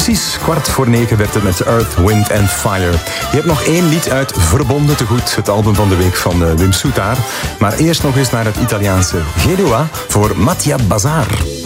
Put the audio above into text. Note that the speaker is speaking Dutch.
Precies 8:15 werd het met Earth, Wind and Fire. Je hebt nog 1 lied uit Verbonden te goed, het album van de week van Wim Soetaar. Maar eerst nog eens naar het Italiaanse Genoa voor Mattia Bazar.